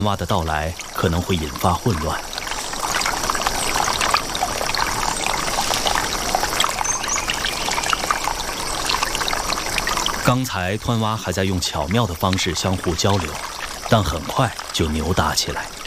蛙的到来可能会引发混乱。刚才湍蛙还在用巧妙的方式相互交流，但很快就扭打起来。